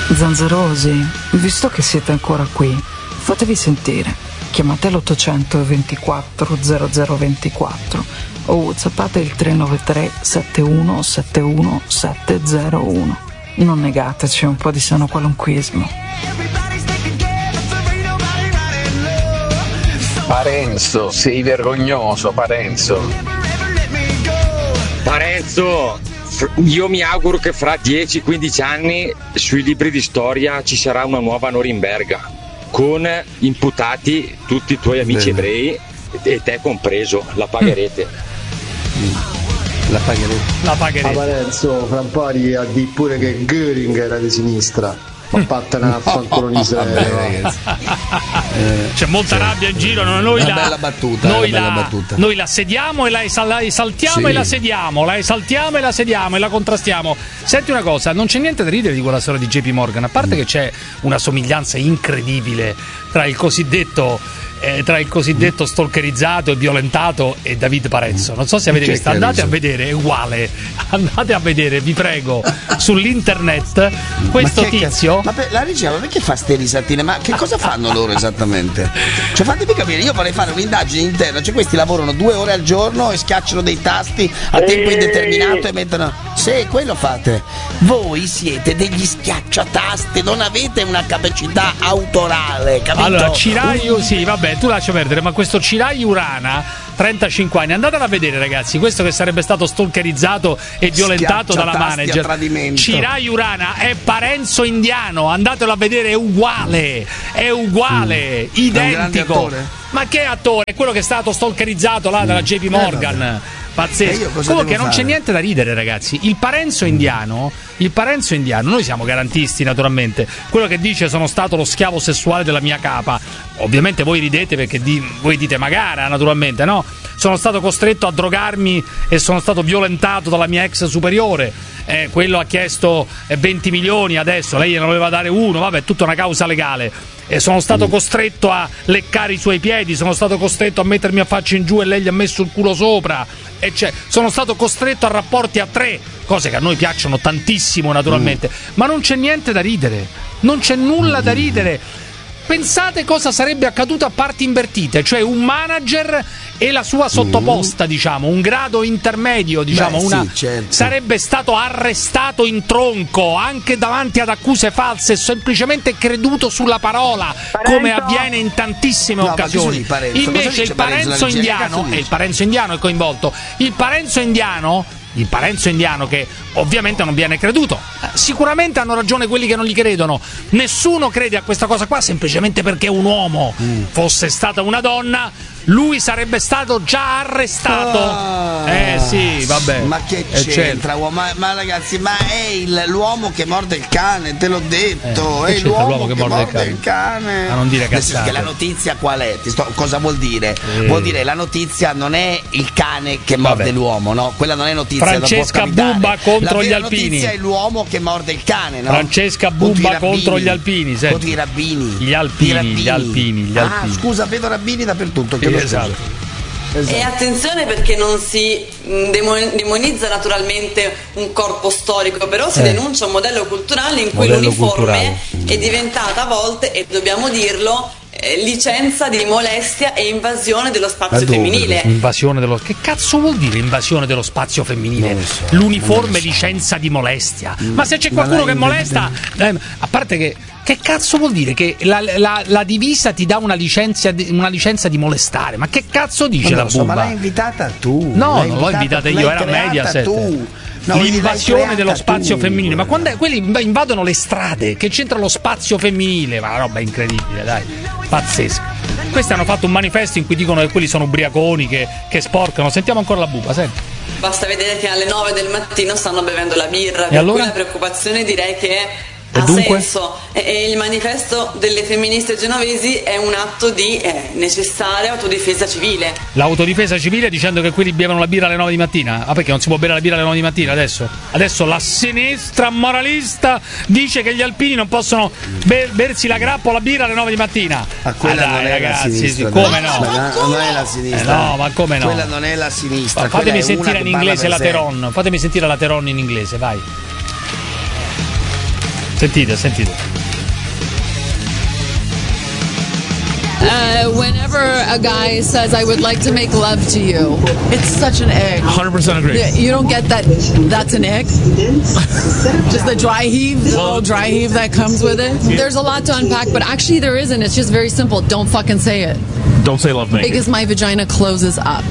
Zanzerosi, visto che siete ancora qui, fatevi sentire. Chiamate l'800 24 0024 o whatsappate il 393 71 71 701. Non negateci un po' di sano qualunquismo. Parenzo, sei vergognoso, Parenzo. Parenzo, io mi auguro che fra 10-15 anni sui libri di storia ci sarà una nuova Norimberga con imputati tutti i tuoi amici ebrei e te compreso. La pagherete. La pagherete. A Parenzo, fra un po' a di pure che Göring era di sinistra. Ma pattana a fanculo in Israele. C'è molta rabbia in giro. Noi bella battuta. Noi la sediamo e la esaltiamo, sì. E la sediamo, la esaltiamo e la sediamo e la contrastiamo. Senti una cosa, non c'è niente da ridere di quella storia di JP Morgan, a parte che c'è una somiglianza incredibile tra il cosiddetto stalkerizzato e violentato e David Parenzo. Non so se avete visto, andate a vedere, è uguale. Andate a vedere, vi prego, sull'internet questo tizio. Ma la regia, ma perché fa ste risatine? Ma che cosa fanno loro esattamente? Cioè fatemi capire, io vorrei fare un'indagine interna, cioè questi lavorano 2 ore al giorno e schiacciano dei tasti a tempo indeterminato e mettono. Sì, quello fate. Voi siete degli schiacciatasti, non avete una capacità autorale, capito? Allora, Ciraio, sì, vabbè, tu lascia perdere, ma questo Ciraio Urana, 35 anni, andatelo a vedere, ragazzi, questo che sarebbe stato stalkerizzato e violentato dalla manager. Ciraio Urana è Parenzo indiano, andatelo a vedere, è uguale, identico. Ma che attore? È quello che è stato stalkerizzato là dalla JP Morgan. Pazzesco. Comunque non c'è niente da ridere, ragazzi. Il Parenzo indiano, noi siamo garantisti naturalmente. Quello che dice sono stato lo schiavo sessuale della mia capa. Ovviamente voi ridete perché voi dite magara, naturalmente, no? Sono stato costretto a drogarmi e sono stato violentato dalla mia ex superiore. Quello ha chiesto 20 milioni adesso, lei ne voleva dare 1, vabbè, tutta una causa legale. Sono stato costretto a leccare i suoi piedi, sono stato costretto a mettermi a faccia in giù e lei gli ha messo il culo sopra, sono stato costretto a rapporti a 3, cose che a noi piacciono tantissimo naturalmente, ma non c'è niente da ridere, non c'è nulla da ridere. Pensate cosa sarebbe accaduto a parti invertite, cioè un manager e la sua sottoposta, diciamo, un grado intermedio, diciamo, sarebbe stato arrestato in tronco anche davanti ad accuse false, semplicemente creduto sulla parola, come avviene in tantissime occasioni. Invece il Parenzo indiano, e il Parenzo indiano è coinvolto, il Parenzo indiano che ovviamente non viene creduto. Sicuramente hanno ragione quelli che non gli credono. Nessuno crede a questa cosa qua semplicemente perché è un uomo. Fosse stata una donna, lui sarebbe stato già arrestato. Sì, vabbè. Ma che c'entra? Ma ragazzi, ma è l'uomo che morde il cane, te l'ho detto. È l'uomo che morde il cane. Ma non dire cazzate. Che la notizia qual è? Cosa vuol dire? Vuol dire la notizia non è il cane che morde l'uomo, no? Quella non è notizia. Francesca Bubba contro gli alpini. La notizia è l'uomo che morde il cane, no? Francesca Bubba contro gli alpini. Contro i rabbini. Gli alpini. Scusa, vedo rabbini dappertutto. Esatto. E attenzione perché non si demonizza naturalmente un corpo storico, però si denuncia un modello culturale in cui l'uniforme è diventata a volte, e dobbiamo dirlo, licenza di molestia e invasione dello spazio femminile. Che cazzo vuol dire invasione dello spazio femminile? L'uniforme licenza di molestia. Ma se c'è qualcuno che molesta, a parte che cazzo vuol dire che la divisa ti dà una licenza di molestare? Ma che cazzo dice la Bubba? Ma l'hai invitata tu. No, non l'ho invitata io, era Mediaset. L'invasione dello spazio femminile. Ma quando quelli invadono le strade, che c'entra lo spazio femminile? Ma la roba è incredibile, dai, pazzesco. Questi hanno fatto un manifesto in cui dicono che quelli sono ubriaconi, che sporcano. Sentiamo ancora la Bubba, senti. Basta vedere che alle 9 del mattino stanno bevendo la birra, per cui la preoccupazione direi che ha senso. E il manifesto delle femministe genovesi è un atto di necessaria autodifesa civile. L'autodifesa civile dicendo che quelli bevono la birra alle 9 di mattina? Ah, perché non si può bere la birra alle 9 di mattina adesso? Adesso la sinistra moralista dice che gli alpini non possono bersi la grappa o la birra alle 9 di mattina. Ma quella non è ragazzi, la sinistra, come no? Non è la sinistra. No, ma come no? Quella non è la sinistra. Fatemi sentire in inglese la Teron. Fatemi sentire la Teron in inglese, vai. Sentite. Whenever a guy says I would like to make love to you, it's such an ick. 100% agree. You don't get that that's an ick? Just the dry heave, the little dry heave that comes with it. There's a lot to unpack, but actually there isn't. It's just very simple. Don't fucking say it. Don't say love me. Because my vagina closes up.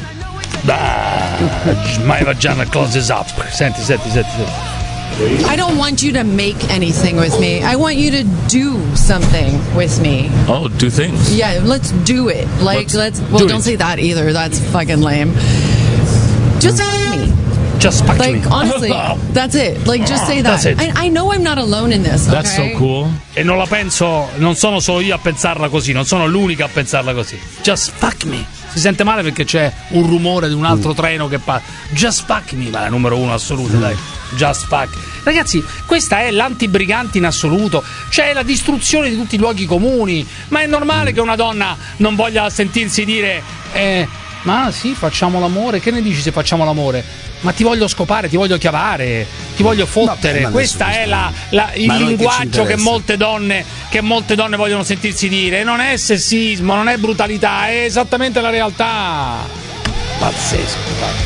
My vagina closes up. Senti. I don't want you to make anything with me. I want you to do something with me. Oh, do things? Yeah, let's do it. Don't say that either. That's fucking lame. Just fuck me. Just fuck me. Honestly, that's it. Just say that. That's it. I know I'm not alone in this. That's okay? so cool. E non la penso, non sono solo io a pensarla così, non sono l'unica a pensarla così. Just fuck me. Si sente male perché c'è un rumore di un altro treno che passa. Just fuck me, ma è la numero 1 assoluta, dai. Just fuck. Ragazzi, questa è l'antibriganti in assoluto. C'è la distruzione di tutti i luoghi comuni. Ma è normale che una donna non voglia sentirsi dire ma sì, facciamo l'amore. Che ne dici se facciamo l'amore? Ma ti voglio scopare, ti voglio chiavare, ti voglio fottere. Questa è il linguaggio che molte donne vogliono sentirsi dire. Non è sessismo, non è brutalità, è esattamente la realtà. Pazzesco, guarda.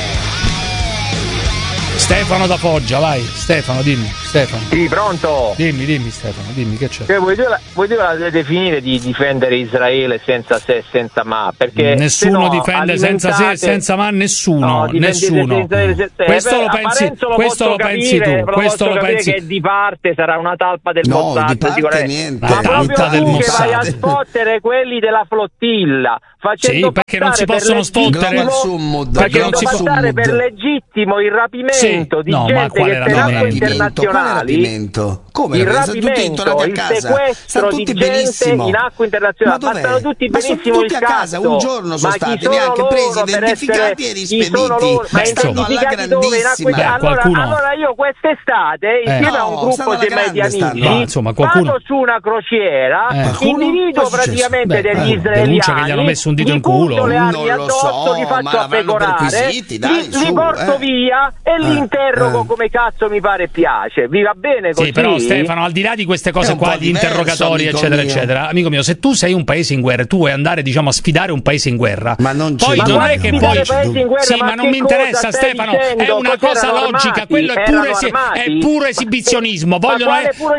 Stefano da Foggia, vai. Stefano, dimmi. Stefano. Sì, pronto? Dimmi Stefano, dimmi che c'è. Voi due la dovete finire di difendere Israele senza se e senza ma, perché nessuno difende senza se e senza ma, nessuno. Questo lo pensi tu. Questo lo pensi che di parte sarà una talpa del Mossad, di parte niente. Ma proprio tu che vai a spottere quelli della flottilla, sì, perché non si possono spottere, perché non si può passare per legittimo il rapimento di gente che sta in acque internazionali. Come? Il rapimento, il sequestro di gente in acque internazionali. Passano tutti benissimo il a casa, un giorno sono stati neanche presi, identificati e rispediti. Ma identificati dove? Allora io quest'estate, insieme a un gruppo di amici, vado su una crociera, individuo praticamente degli israeliani, che gli hanno messo un dito in culo, le armi addosso, li faccio appecorare, li porto via e li interrogo come cazzo mi pare e piace. Vi va bene così? Sì, però Stefano, al di là di queste cose qua, di interrogatori, eccetera, eccetera, amico mio, se tu sei un paese in guerra, tu vuoi andare, diciamo, a sfidare un paese in guerra, ma non poi non è che poi sì, ma non mi interessa, Stefano, è una cosa logica, quello è pure esibizionismo. Vogliono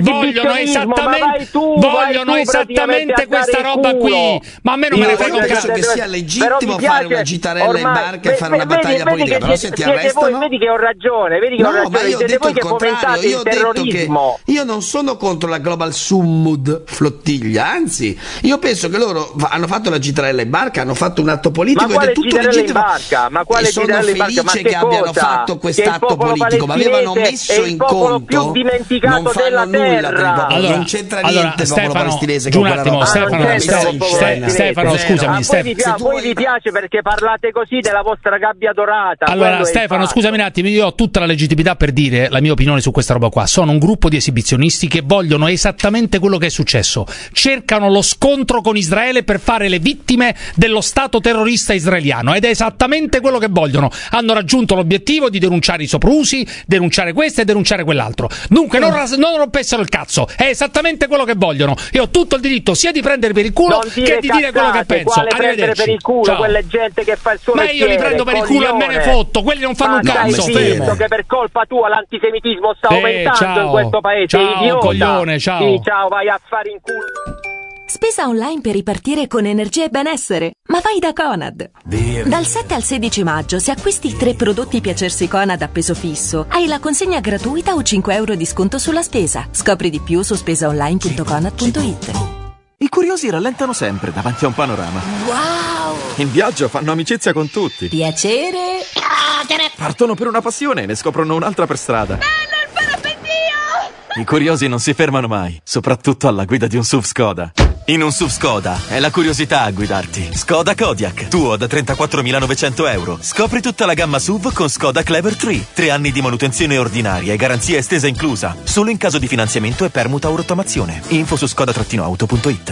esattamente questa roba qui, ma a me non me ne frega un cazzo. Che sia legittimo fare una gitarella in barca e fare una battaglia politica, però se ti arrestano, vedi che ho ragione, ma io ho detto il contrario, io ho detto che io non sono contro la Global Summud flottiglia, anzi io penso che loro hanno fatto la gitarella in barca, hanno fatto un atto politico ed è tutto legittimo. Ma quale sono felice che abbiano fatto quest'atto politico, ma avevano messo in conto più dimenticato della terra. Allora, non c'entra niente il popolo palestinese con quella roba. Stefano, scusami, a voi vi piace perché parlate così della vostra gabbia dorata. Allora Stefano, scusami un attimo, io ho tutta la legittimità per dire la mia opinione su questa roba qua. Sono un gruppo di esibizionisti che vogliono esattamente quello che è successo, cercano lo scontro con Israele per fare le vittime dello stato terrorista israeliano, ed è esattamente quello che vogliono. Hanno raggiunto l'obiettivo di denunciare i soprusi, denunciare questo e denunciare quell'altro. Dunque non rompessero il cazzo, è esattamente quello che vogliono. Io ho tutto il diritto sia di prendere per il culo che di dire quello che penso. Arrivederci. Per il culo, quelle gente che fa il suo mestiere, io li prendo per il culo e me ne fotto, quelli non fanno un cazzo. Che per colpa tua l'antisemitismo sta aumentando in questo paese. Ciao, idiota. Coglione, ciao. Sì, ciao, vai a fare in culo. Spesa online per ripartire con energia e benessere? Ma vai da Conad! Dal 7 al 16 maggio, se acquisti 3 prodotti Piacersi Conad a peso fisso, hai la consegna gratuita o 5 euro di sconto sulla spesa. Scopri di più su spesaonline.conad.it. I curiosi rallentano sempre davanti a un panorama. Wow! In viaggio fanno amicizia con tutti. Piacere! Partono per una passione e ne scoprono un'altra per strada. Bello il parapendio! I curiosi non si fermano mai, soprattutto alla guida di un SUV Skoda. In un SUV Skoda è la curiosità a guidarti. Skoda Kodiaq, tuo da 34.900 euro. Scopri tutta la gamma SUV con Skoda Clever 3. 3 anni di manutenzione ordinaria e garanzia estesa inclusa. Solo in caso di finanziamento e permuta o rottamazione. Info su skoda-auto.it.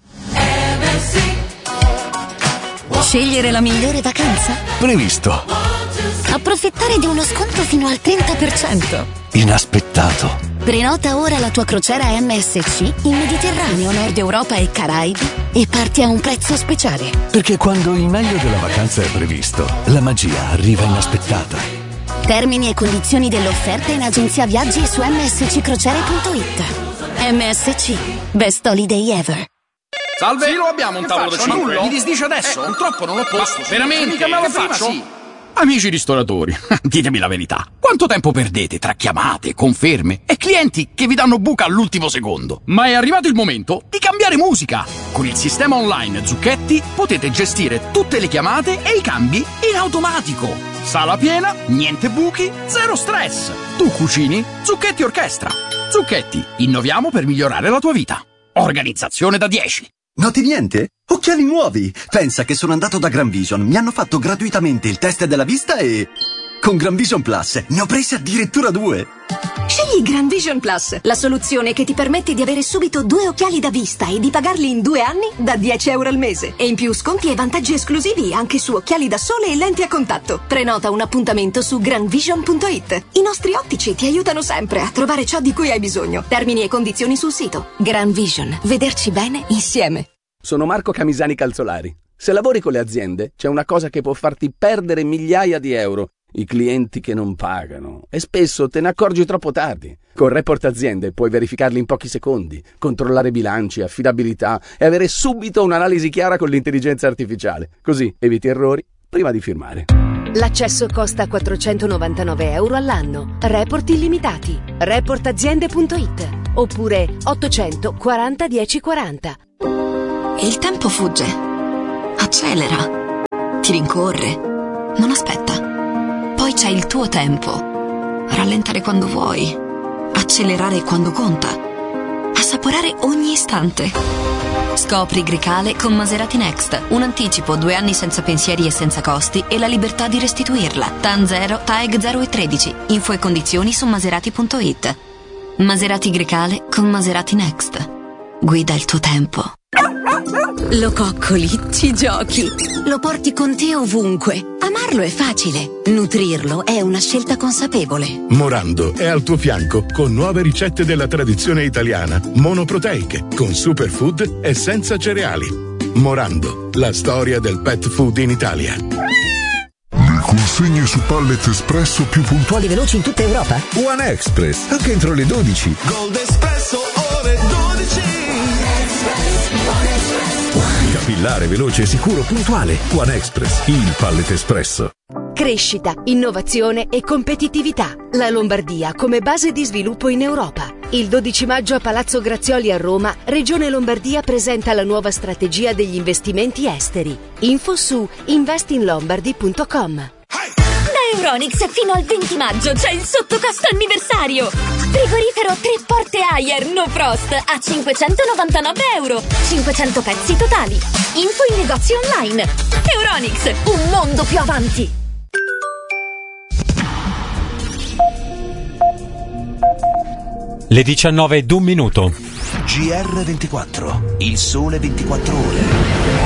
Scegliere la migliore vacanza? Previsto. Approfittare di uno sconto fino al 30%. Inaspettato. Prenota ora la tua crociera MSC in Mediterraneo, Nord Europa e Caraibi e parti a un prezzo speciale. Perché quando il meglio della vacanza è previsto, la magia arriva inaspettata. Termini e condizioni dell'offerta in agenzia viaggi e su msccrociere.it. MSC, best holiday ever. Salve, sì, lo abbiamo un tavolo da 5. Mi disdice adesso? Purtroppo non l'ho posto. Veramente? Che faccio? Sì. Amici ristoratori, ditemi la verità. Quanto tempo perdete tra chiamate, conferme e clienti che vi danno buca all'ultimo secondo? Ma è arrivato il momento di cambiare musica. Con il sistema online Zucchetti potete gestire tutte le chiamate e i cambi in automatico. Sala piena, niente buchi, zero stress. Tu cucini, Zucchetti Orchestra. Zucchetti, innoviamo per migliorare la tua vita. Organizzazione da 10. Noti niente? Occhiali nuovi! Pensa che sono andato da Gran Vision, mi hanno fatto gratuitamente il test della vista e... con Gran Vision Plus ne ho presi addirittura 2! Scegli Gran Vision Plus, la soluzione che ti permette di avere subito 2 occhiali da vista e di pagarli in 2 anni da €10 al mese. E in più sconti e vantaggi esclusivi anche su occhiali da sole e lenti a contatto. Prenota un appuntamento su granvision.it. I nostri ottici ti aiutano sempre a trovare ciò di cui hai bisogno. Termini e condizioni sul sito. Gran Vision, vederci bene insieme. Sono Marco Camisani Calzolari. Se lavori con le aziende, c'è una cosa che può farti perdere migliaia di euro. I clienti che non pagano. E spesso te ne accorgi troppo tardi. Con Report Aziende puoi verificarli in pochi secondi, controllare bilanci, affidabilità e avere subito un'analisi chiara con l'intelligenza artificiale. Così eviti errori prima di firmare. L'accesso costa €499 all'anno. Report illimitati. Reportaziende.it oppure 840 1040. Il tempo fugge, accelera, ti rincorre, non aspetta. Poi c'è il tuo tempo. Rallentare quando vuoi, accelerare quando conta, assaporare ogni istante. Scopri Grecale con Maserati Next. Un anticipo, 2 anni senza pensieri e senza costi e la libertà di restituirla. TAN 0, TAEG 0 e 13. Info e condizioni su Maserati.it. Maserati Grecale con Maserati Next. Guida il tuo tempo. Lo coccoli, ci giochi, lo porti con te ovunque. Amarlo è facile, nutrirlo è una scelta consapevole. Morando è al tuo fianco con nuove ricette della tradizione italiana, monoproteiche, con superfood e senza cereali. Morando, la storia del pet food in Italia. Le consegne su Pallet Espresso più puntuali e veloci in tutta Europa? One Express, anche entro le 12. Gold Espresso ore 12. Capillare, veloce, sicuro, puntuale. One Express, il Pallet Espresso. Crescita, innovazione e competitività. La Lombardia come base di sviluppo in Europa. Il 12 maggio a Palazzo Grazioli a Roma, Regione Lombardia presenta la nuova strategia degli investimenti esteri. Info su investinlombardy.com. Da Euronics fino al 20 maggio c'è il sottocosto anniversario. Frigorifero 3 porte Haier No Frost a €599. 500 pezzi totali. Info in negozi online. Euronics, un mondo più avanti. Le 19:01. GR24, il sole 24 ore.